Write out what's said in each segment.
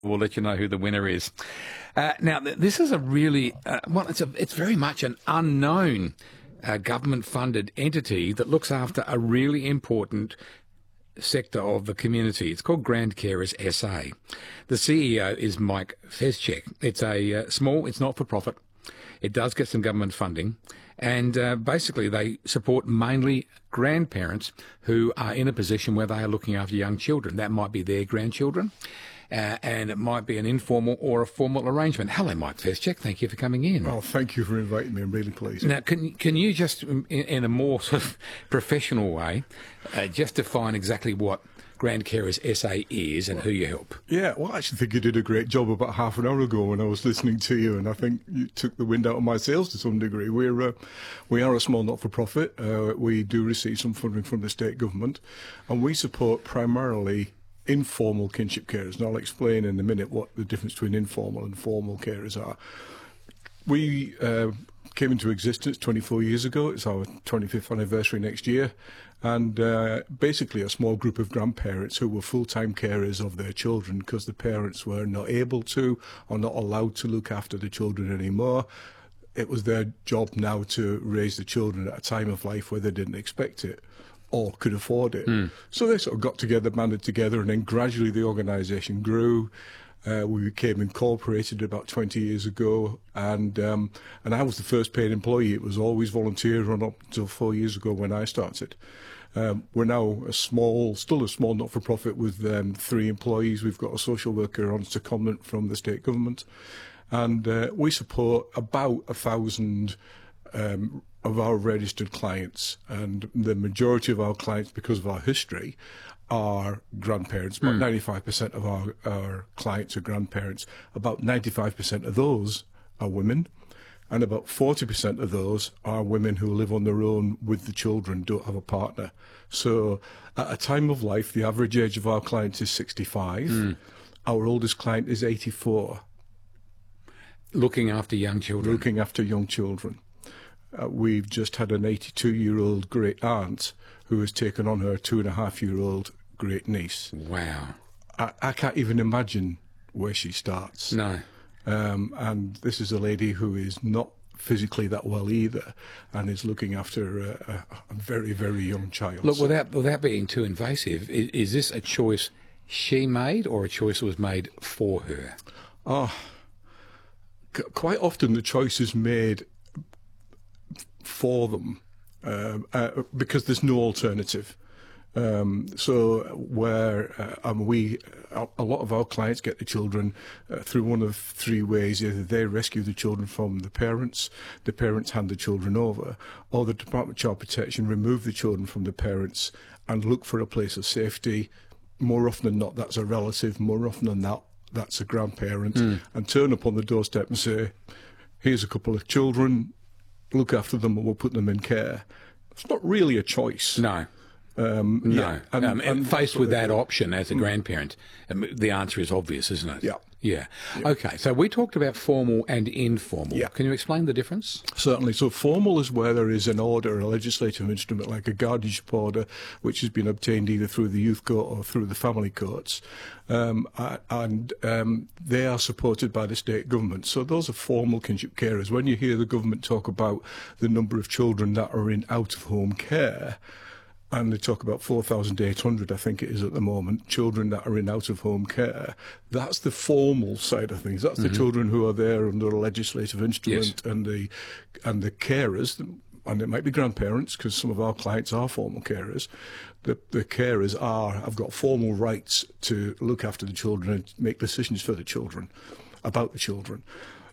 We'll let you know who the winner is. Now, this is a really, it's very much an unknown government-funded entity that looks after a really important sector of the community. It's called Grand Carers SA. The CEO is Mike Fezcek. It's it's not-for-profit. It does get some government funding. And basically they support mainly grandparents who are in a position where they are looking after young children. That might be their grandchildren. And it might be an informal or a formal arrangement. Hello, Mike Fezcek. Thank you for coming in. Oh, thank you for inviting me. I'm really pleased. Now, can you just, in a more sort of professional way, just define exactly what Grand Carers SA is and who you help? Yeah, well, I actually think you did a great job about half an hour ago when I was listening to you, and I think you took the wind out of my sails to some degree. We are a small not-for-profit. We do receive some funding from the state government, and we support primarily informal kinship carers. And I'll explain in a minute what the difference between informal and formal carers are. We came into existence 24 years ago. It's our 25th anniversary next year. And basically a small group of grandparents who were full-time carers of their children because the parents were not able to or not allowed to look after the children anymore. It was their job now to raise the children at a time of life where they didn't expect it or could afford it. So they sort of got together, banded together, and then gradually the organisation grew. We became incorporated about 20 years ago, and I was the first paid employee. It was always volunteer run up until 4 years ago when I started. We're now still a small not-for-profit with 3 employees. We've got a social worker on secondment from the state government, and we support about 1,000 of our registered clients, and the majority of our clients, because of our history, are grandparents. About 95% of our clients are grandparents. About 95% of those are women, and about 40% of those are women who live on their own with the children, don't have a partner. So at a time of life, the average age of our clients is 65. Our oldest client is 84. Looking after young children. Looking after young children. We've just had an 82-year-old great aunt who has taken on her 2.5-year-old great niece. Wow. I can't even imagine where she starts. No. And this is a lady who is not physically that well either and is looking after a very, very young child. Look, without being too invasive, is this a choice she made or a choice that was made for her? Quite often the choice is made for them because there's no alternative. So where a lot of our clients get the children through one of 3 ways. Either they rescue the children from the parents hand the children over, or the Department of Child Protection remove the children from the parents and look for a place of safety. More often than not, that's a relative. More often than not, that's a grandparent, and turn up on the doorstep and say, here's a couple of children, look after them and we'll put them in care. It's not really a choice. No. No. Yeah. And faced with that option as a grandparent, the answer is obvious, isn't it? Yeah. Yeah. Okay, so we talked about formal and informal. Yeah. Can you explain the difference? Certainly. So formal is where there is an order, a legislative instrument like a guardianship order, which has been obtained either through the youth court or through the family courts. And they are supported by the state government. So those are formal kinship carers. When you hear the government talk about the number of children that are in out-of-home care, and they talk about 4,800, I think it is at the moment, children that are in out-of-home care. That's the formal side of things. That's the children who are there under a legislative instrument, and the carers, and it might be grandparents, because some of our clients are formal carers. The carers have got formal rights to look after the children and make decisions for the children, about the children.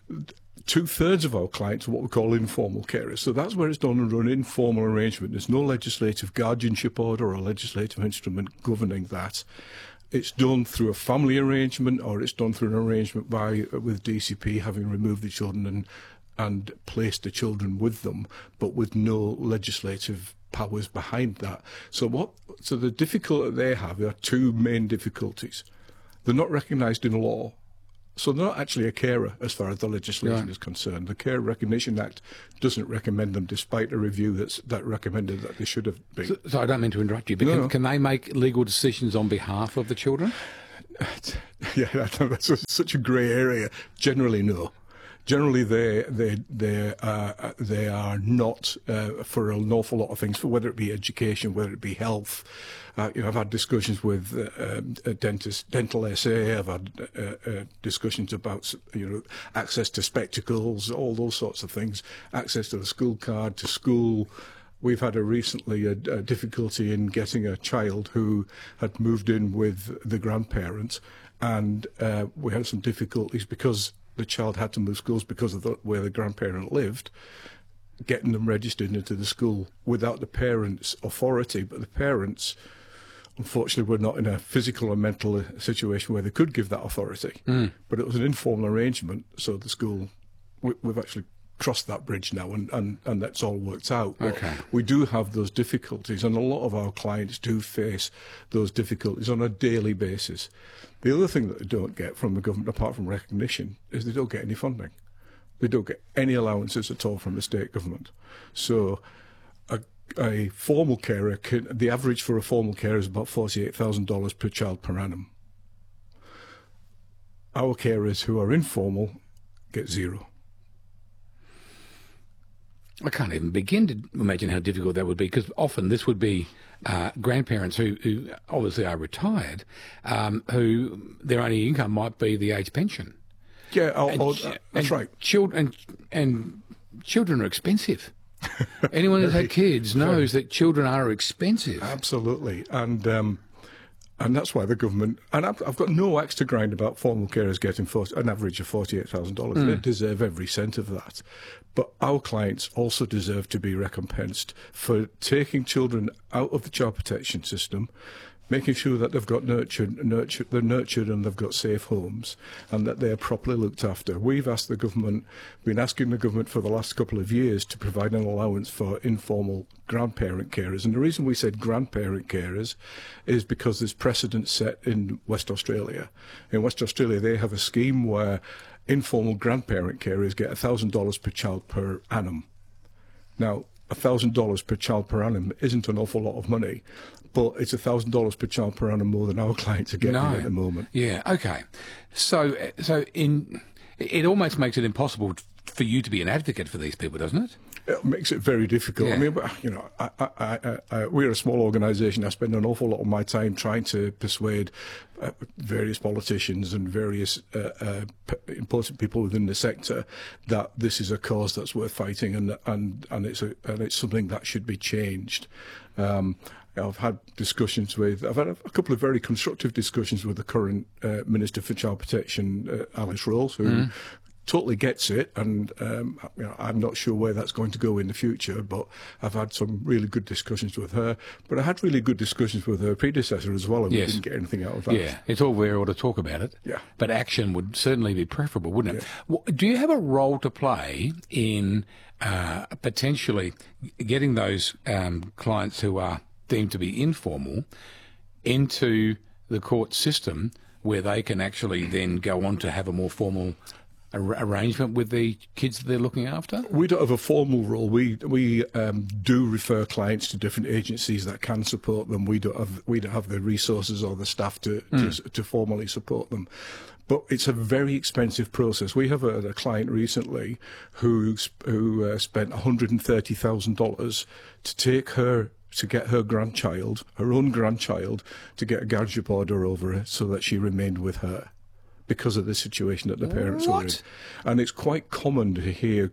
2/3 of our clients are what we call informal carers. So that's where it's done under an informal arrangement. There's no legislative guardianship order or legislative instrument governing that. It's done through a family arrangement, or it's done through an arrangement with DCP having removed the children and placed the children with them, but with no legislative powers behind that. So the difficulty they have, there are 2 main difficulties. They're not recognised in law. So they're not actually a carer as far as the legislation is concerned. The Care Recognition Act doesn't recommend them, despite a review that recommended that they should have been. So I don't mean to interrupt you, but can they make legal decisions on behalf of the children? Yeah, that's such a grey area. Generally, no. Generally, they are not for an awful lot of things, for whether it be education, whether it be health. I've had discussions with a dentist, dental SA. I've had discussions about access to spectacles, all those sorts of things, access to the school card, to school. We've had recently a difficulty in getting a child who had moved in with the grandparent, and we had some difficulties because the child had to move schools because of where the grandparent lived, getting them registered into the school without the parents' authority. But the parents, unfortunately, were not in a physical or mental situation where they could give that authority. But it was an informal arrangement, so the school, we've actually crossed that bridge now, and that's all worked out. Okay. We do have those difficulties, and a lot of our clients do face those difficulties on a daily basis. The other thing that they don't get from the government, apart from recognition, is they don't get any funding. They don't get any allowances at all from the state government. So a formal carer, the average for a formal carer is about $48,000 per child per annum. Our carers who are informal get zero. I can't even begin to imagine how difficult that would be, because often this would be grandparents who obviously are retired, who their only income might be the age pension. Yeah, that's right. And children are expensive. Anyone who's had kids knows that children are expensive. Absolutely, and that's why the government, and I've got no axe to grind about formal carers getting an average of $48,000. They deserve every cent of that. But our clients also deserve to be recompensed for taking children out of the child protection system, making sure that they've got they're nurtured and they've got safe homes, and that they're properly looked after. We've been asking the government for the last couple of years to provide an allowance for informal grandparent carers. And the reason we said grandparent carers is because there's precedent set in West Australia. In West Australia, they have a scheme where informal grandparent carers get $1,000 per child per annum. Now, $1,000 per child per annum isn't an awful lot of money, but it's $1,000 per child per annum more than our clients are getting at the moment. Yeah, okay. So it almost makes it impossible for you to be an advocate for these people, doesn't it? It makes it very difficult. Yeah. I mean, we're a small organisation. I spend an awful lot of my time trying to persuade various politicians and various important people within the sector that this is a cause that's worth fighting, and it's something that should be changed. I've had a couple of very constructive discussions with the current Minister for Child Protection, Alice Rowles, who totally gets it, and I'm not sure where that's going to go in the future, but I've had some really good discussions with her. But I had really good discussions with her predecessor as well, and we didn't get anything out of that. Yeah, it's all very well to talk about it, but action would certainly be preferable, wouldn't it? Well, do you have a role to play in potentially getting those clients who are deemed to be informal into the court system, where they can actually then go on to have a more formal arrangement with the kids that they're looking after? We don't have a formal role. We do refer clients to different agencies that can support them. We don't have the resources or the staff to formally support them. But it's a very expensive process. We have a client recently who spent $130,000 to get her grandchild, her own grandchild, to get a guardianship order over her so that she remained with her, because of the situation that the parents were in. And it's quite common to hear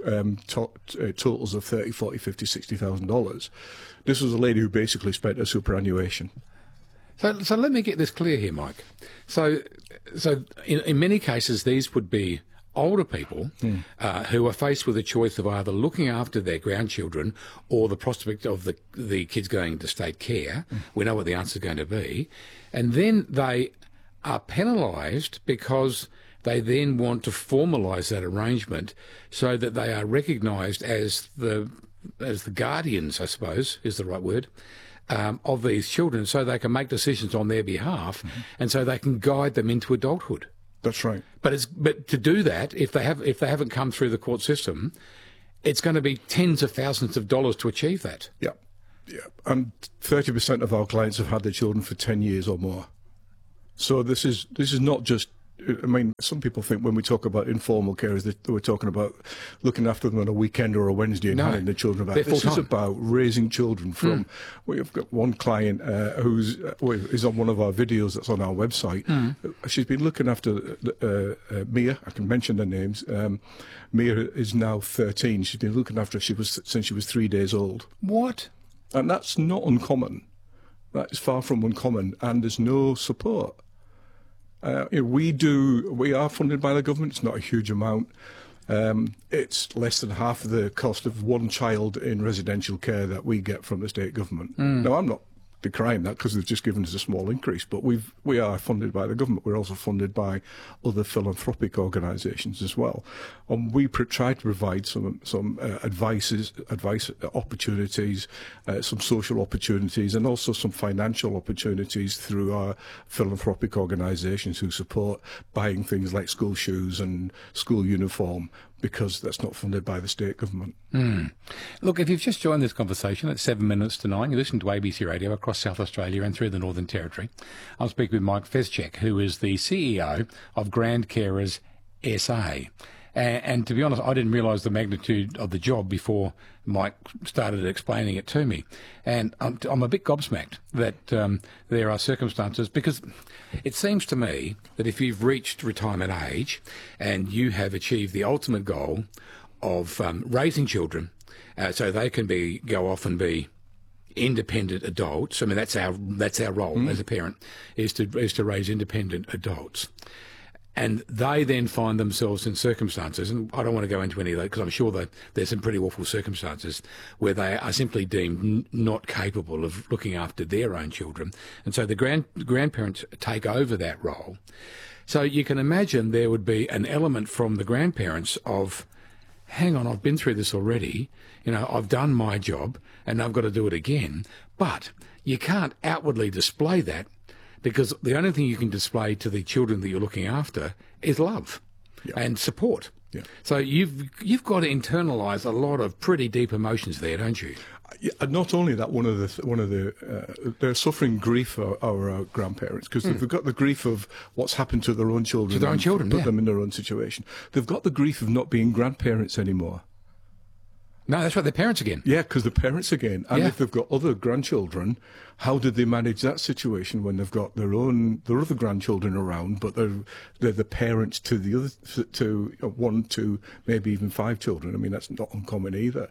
totals of $30,000, $40,000, $50,000, $60,000. This was a lady who basically spent her superannuation. So let me get this clear here, Mike. So in many cases, these would be older people who are faced with a choice of either looking after their grandchildren or the prospect of the kids going into state care. We know what the answer is going to be. And then they are penalised because they then want to formalise that arrangement so that they are recognised as the guardians, I suppose, is the right word, of these children, so they can make decisions on their behalf, and so they can guide them into adulthood. That's right. But to do that, if they haven't come through the court system, it's going to be tens of thousands of dollars to achieve that. Yeah. And 30% of our clients have had their children for 10 years or more. So this is not just. I mean, some people think when we talk about informal carers that we're talking about looking after them on a weekend or a Wednesday and handing the children back. This is about raising children from. We've got one client is on one of our videos that's on our website. She's been looking after Mia. I can mention their names. Mia is now 13. She's been looking after her since she was 3 days old. What? And that's not uncommon. That is far from uncommon, and there's no support. We are funded by the government. It's not a huge amount. It's less than half the cost of one child in residential care that we get from the state government. Now, I'm not decrying that because they've just given us a small increase, but we are funded by the government. We're also funded by other philanthropic organisations as well, and we try to provide some advice opportunities, some social opportunities, and also some financial opportunities through our philanthropic organisations who support buying things like school shoes and school uniform, because that's not funded by the state government. Look, if you've just joined this conversation at 7 minutes to 9, you listen to ABC Radio across South Australia and through the Northern Territory. I'm speaking with Mike Feschek, who is the CEO of Grand Carers SA. And to be honest, I didn't realise the magnitude of the job before Mike started explaining it to me. And I'm a bit gobsmacked that there are circumstances, because it seems to me that if you've reached retirement age and you have achieved the ultimate goal of raising children so they can go off and be independent adults. I mean, that's our role as a parent, is to raise independent adults. And they then find themselves in circumstances, and I don't want to go into any of that because I'm sure that there's some pretty awful circumstances where they are simply deemed not capable of looking after their own children. And so the grandparents take over that role. So you can imagine there would be an element from the grandparents of, hang on, I've been through this already, I've done my job and I've got to do it again. But you can't outwardly display that, because the only thing you can display to the children that you're looking after is love and support. Yeah. So you've got to internalise a lot of pretty deep emotions there, don't you? Yeah, not only that, they're suffering grief, our grandparents, because they've got the grief of what's happened to their own children, put them in their own situation. They've got the grief of not being grandparents anymore. No, that's right, they're parents again. Yeah, because they're parents again. And if they've got other grandchildren, how did they manage that situation when they've got their other grandchildren around, but they're the parents to the other, to 1, 2, maybe even 5 children? I mean, that's not uncommon either.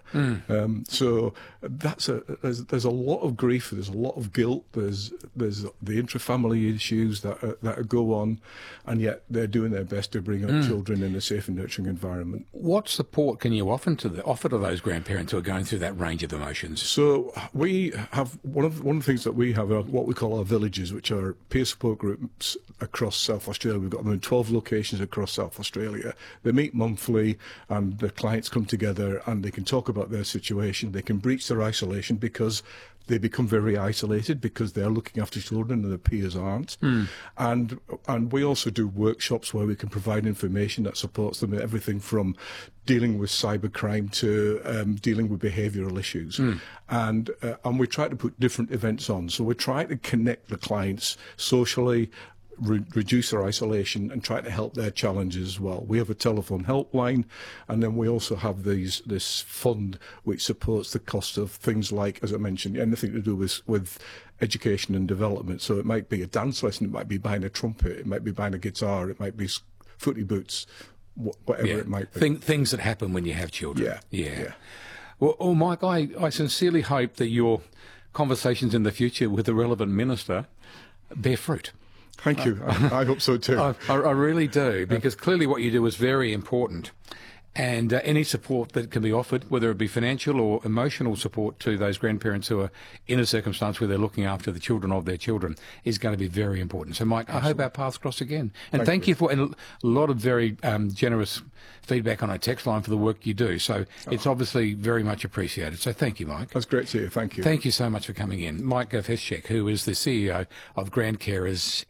So there's a lot of grief, there's a lot of guilt, there's the intrafamily issues that go on, and yet they're doing their best to bring up children in a safe and nurturing environment. What support can you offer to those grandparents who are going through that range of emotions? So we have one of the things that we have are what we call our villages, which are peer support groups across South Australia. We've got them in 12 locations across South Australia. They meet monthly, and the clients come together and they can talk about their situation. They can breach their isolation because they become very isolated because they're looking after children and their peers aren't. And we also do workshops where we can provide information that supports them in everything from dealing with cybercrime to dealing with behavioural issues. And we try to put different events on. So we're trying to connect the clients socially, reduce their isolation, and try to help their challenges as well. We have a telephone helpline, and then we also have this fund which supports the cost of things like, as I mentioned, anything to do with education and development. So it might be a dance lesson, it might be buying a trumpet, it might be buying a guitar, it might be footy boots, whatever it might be. Things that happen when you have children. Yeah. Well, Mike, I sincerely hope that your conversations in the future with the relevant minister bear fruit. Thank you. I hope so too. I really do, because clearly what you do is very important. And any support that can be offered, whether it be financial or emotional support to those grandparents who are in a circumstance where they're looking after the children of their children, is going to be very important. So, Mike, I hope our paths cross again. And thank you for a lot of very generous feedback on our text line for the work you do. So it's obviously very much appreciated. So thank you, Mike. That's great to hear. Thank you. Thank you so much for coming in. Mike Feschek, who is the CEO of Grand Carers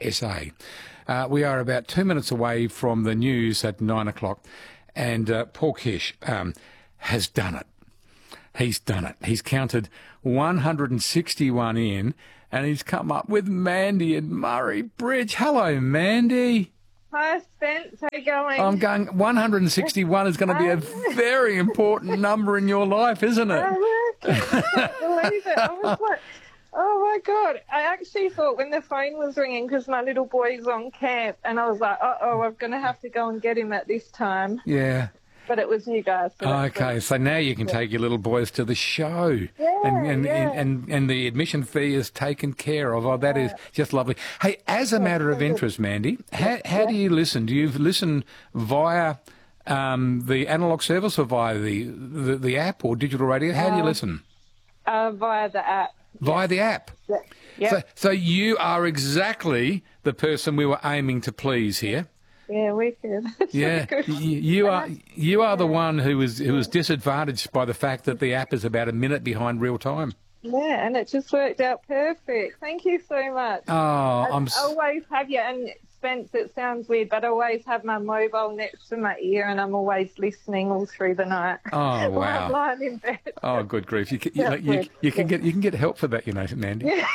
SA. We are about 2 minutes away from the news at 9 o'clock. And Paul Kish has done it. He's done it. He's counted 161 in and he's come up with Mandy in Murray Bridge. Hello, Mandy. Hi, Spence. How you going? I'm going, 161 is going to be a very important number in your life, isn't it? I can't believe it. I was like, oh my God. I actually thought when the phone was ringing, because my little boy's on camp, and I was like, I'm going to have to go and get him at this time. Yeah. But it was you guys. So okay, so now you can take your little boys to the show. And the admission fee is taken care of. Oh, that is just lovely. Hey, as a matter of interest, Mandy, how do you listen? Do you listen via the analogue service or via the app or digital radio? How do you listen? Via the app. Via the app? Yeah. Yep. So you are exactly the person we were aiming to please here. Yeah, wicked. Yeah, you are the one who was disadvantaged by the fact that the app is about a minute behind real time. Yeah, and it just worked out perfect. Thank you so much. Oh, I always have you, and Spence, it sounds weird, but I always have my mobile next to my ear, and I'm always listening all through the night. Oh, wow. While I'm lying in bed. Oh, good grief! You can get help for that, you know, Mandy. Yeah.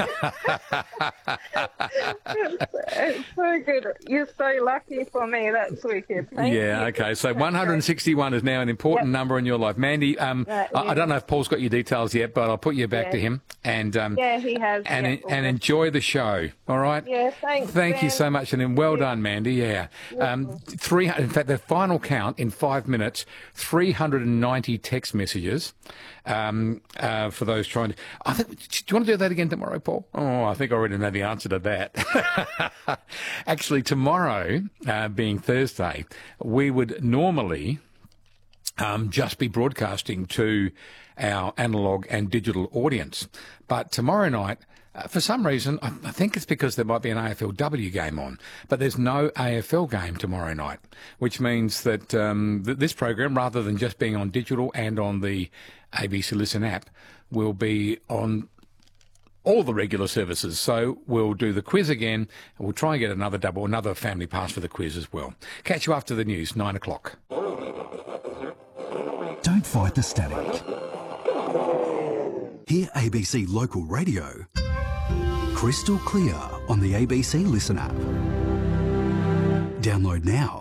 It's so good. You're so lucky for me. That's wicked. Thank you. Okay. So 161 is now an important number in your life, Mandy. I don't know if Paul's got your details yet, but I'll put you back to him. And he has. And enjoy the show. All right. Yeah. Thanks. Thank you so much, and then well done, Mandy. Yeah. 300. In fact, the final count in 5 minutes, 390 text messages. For those trying to... do you want to do that again tomorrow, Paul? Oh, I think I already know the answer to that. Actually, tomorrow, being Thursday, we would normally just be broadcasting to our analogue and digital audience. But tomorrow night, for some reason, I think it's because there might be an AFLW game on, but there's no AFL game tomorrow night, which means that this program, rather than just being on digital and on the ABC Listen app, will be on all the regular services. So we'll do the quiz again, and we'll try and get another family pass for the quiz as well. Catch you after the news, 9 o'clock. Don't fight the static. Hear ABC Local Radio crystal clear on the ABC Listen app. Download now.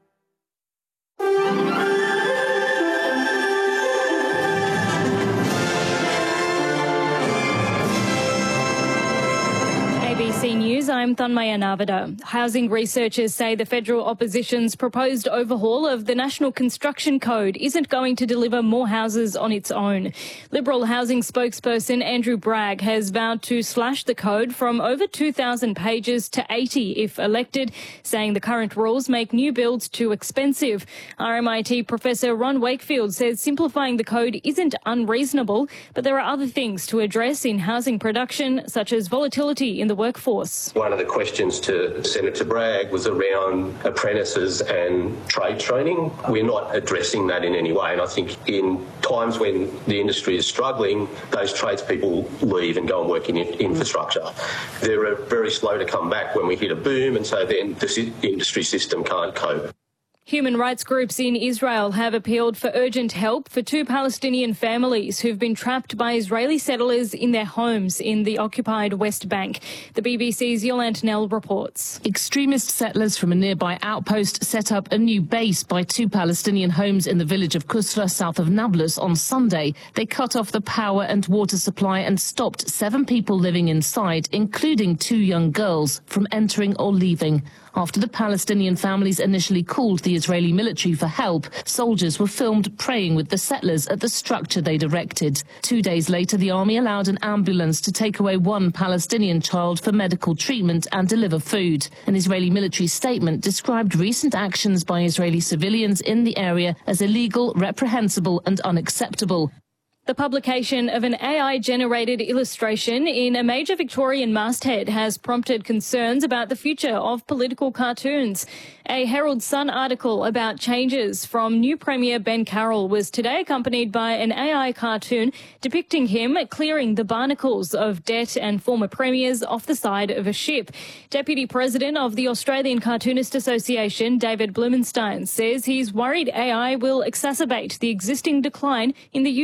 ABC News, I'm Thanmaya Navada. Housing researchers say the federal opposition's proposed overhaul of the National Construction Code isn't going to deliver more houses on its own. Liberal housing spokesperson Andrew Bragg has vowed to slash the code from over 2,000 pages to 80 if elected, saying the current rules make new builds too expensive. RMIT Professor Ron Wakefield says simplifying the code isn't unreasonable, but there are other things to address in housing production, such as volatility in the workforce. One of the questions to Senator Bragg was around apprentices and trade training. We're not addressing that in any way, and I think in times when the industry is struggling, those tradespeople leave and go and work in infrastructure. They're very slow to come back when we hit a boom, and so then the industry system can't cope. Human rights groups in Israel have appealed for urgent help for two Palestinian families who've been trapped by Israeli settlers in their homes in the occupied West Bank. The BBC's Yolande Nell reports. Extremist settlers from a nearby outpost set up a new base by two Palestinian homes in the village of Kusra, south of Nablus, on Sunday. They cut off the power and water supply and stopped 7 people living inside, including 2 young girls, from entering or leaving. After the Palestinian families initially called the Israeli military for help, soldiers were filmed praying with the settlers at the structure they'd erected. 2 days later, the army allowed an ambulance to take away 1 Palestinian child for medical treatment and deliver food. An Israeli military statement described recent actions by Israeli civilians in the area as illegal, reprehensible and unacceptable. The publication of an AI-generated illustration in a major Victorian masthead has prompted concerns about the future of political cartoons. A Herald Sun article about changes from new Premier Ben Carroll was today accompanied by an AI cartoon depicting him clearing the barnacles of debt and former premiers off the side of a ship. Deputy President of the Australian Cartoonist Association, David Blumenstein, says he's worried AI will exacerbate the existing decline in the use of political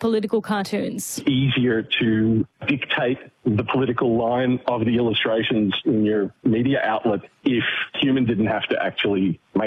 political cartoons. Easier to dictate the political line of the illustrations in your media outlet if humans didn't have to actually make